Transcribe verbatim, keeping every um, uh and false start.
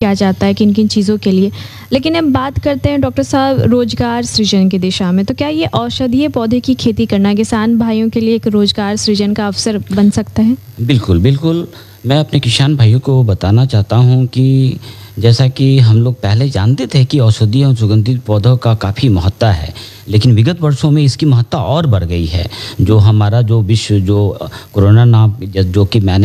किया जाता है किन किन चीज़ों के लिए। लेकिन अब बात करते हैं डॉक्टर साहब रोजगार सृजन की दिशा में, तो क्या ये औषधीय पौधे की खेती करना किसान भाइयों के लिए एक रोजगार सृजन का अवसर बन सकता है? बिल्कुल, बिल्कुल। मैं अपने किसान भाइयों को बताना चाहता हूँ कि जैसा कि हम लोग पहले जानते थे कि औषधीय और सुगंधित पौधों का काफ़ी महत्ता है, लेकिन विगत वर्षों में इसकी महत्ता और बढ़ गई है। जो हमारा जो विश्व जो कोरोना नाम ज जो कि मैंने